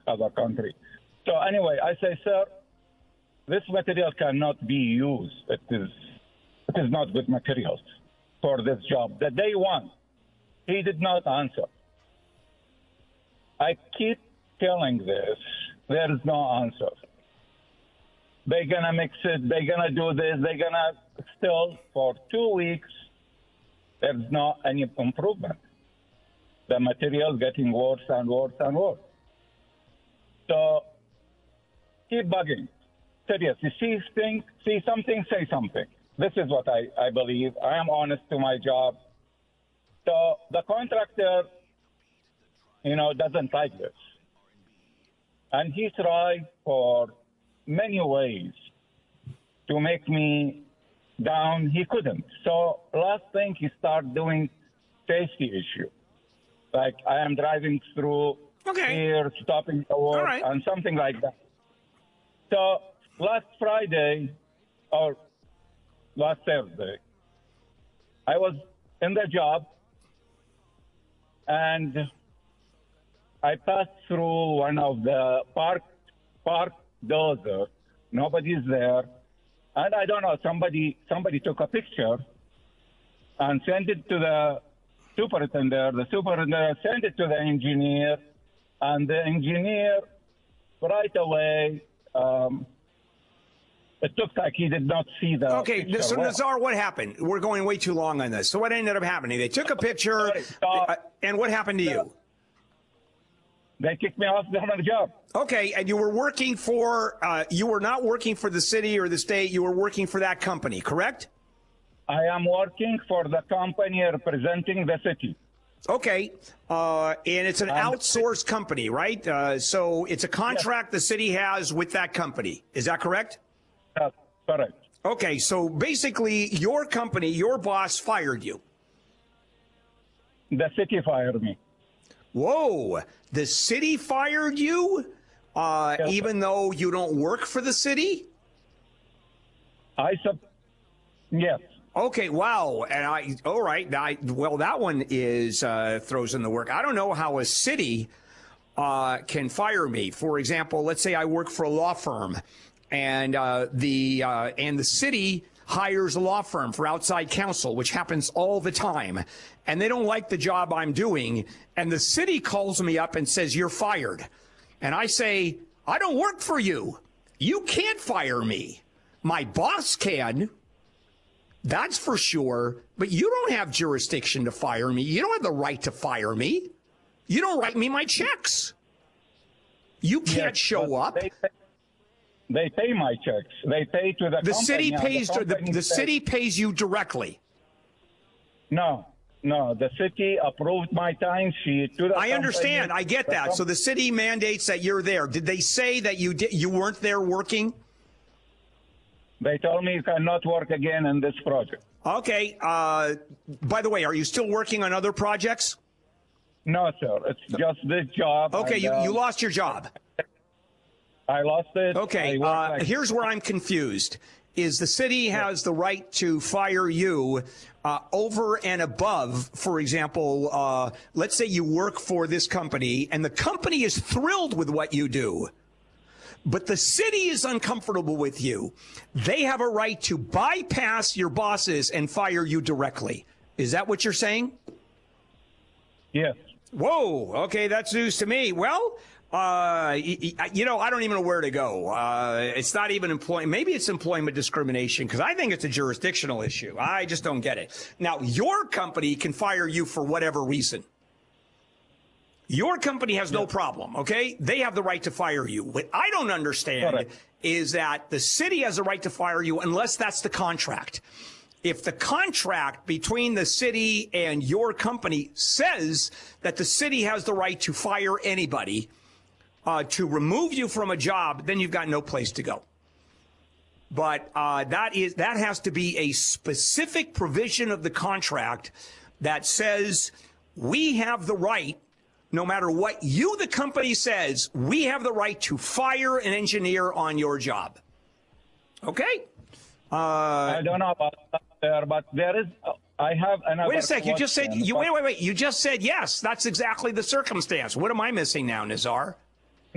other country. So anyway, I say, sir, this material cannot be used. It is not good materials for this job. The day one, he did not answer. I keep telling this, there is no answer. They're going to mix it, they're going to do this, they're going to still, for 2 weeks, there's not any improvement. The material is getting worse and worse and worse. So keep bugging. Seriously, see something, say something. This is what I believe. I am honest to my job. So the contractor, doesn't like this. And he tried for many ways to make me down. He couldn't. So last thing, he started doing safety issue. Like I am driving through here, stopping the work, and something like that. So last Friday or last Thursday, I was in the job and I passed through one of the park dozer. Nobody's there. And I don't know, somebody took a picture and sent it to the superintendent. The superintendent sent it to the engineer, and the engineer right away, it looks like he did not see the picture. So Nazar, what happened? We're going way too long on this. So what ended up happening? They took a picture, and what happened to you? They kicked me off the job. Okay, and you were working for, you were not working for the city or the state, you were working for that company, correct? I am working for the company representing the city. Okay, and it's an outsourced company, right? So it's a contract the city has with that company. Is that correct? That's correct. Okay, so basically your company, your boss fired you. The city fired me. Whoa, the city fired you, even though you don't work for the city? Yes. Okay, wow. And all right. Well, that one is throws in the work. I don't know how a city can fire me. For example, let's say I work for a law firm, and the city hires a law firm for outside counsel, which happens all the time, and they don't like the job I'm doing, and the city calls me up and says, you're fired. And I say, I don't work for you. You can't fire me. My boss can. That's for sure. But you don't have jurisdiction to fire me. You don't have the right to fire me. You don't write me my checks. You can't show up. They pay my checks. They pay to the company. City pays the city pays you directly. No. The city approved my timesheet to the company. I understand. I get that. So the city mandates that you're there. Did they say that you weren't there working? They told me you cannot work again in this project. Okay. By the way, are you still working on other projects? No, sir. It's just this job. Okay, you lost your job. I lost it. Okay, here's where I'm confused. Is the city has the right to fire you over and above, for example, let's say you work for this company and the company is thrilled with what you do, but the city is uncomfortable with you. They have a right to bypass your bosses and fire you directly. Is that what you're saying? Yes. Whoa, okay, that's news to me. Well, I don't even know where to go. It's not even employment. Maybe it's employment discrimination because I think it's a jurisdictional issue. I just don't get it. Now, your company can fire you for whatever reason. Your company has no problem, okay? They have the right to fire you. What I don't understand is that the city has a right to fire you unless that's the contract. If the contract between the city and your company says that the city has the right to fire anybody, to remove you from a job, then you've got no place to go. But that has to be a specific provision of the contract that says we have the right, no matter what you, the company, says, we have the right to fire an engineer on your job. Okay? I don't know about that there, but there is. I have another. Wait a sec. You just said question. wait. You just said yes. That's exactly the circumstance. What am I missing now, Nazar?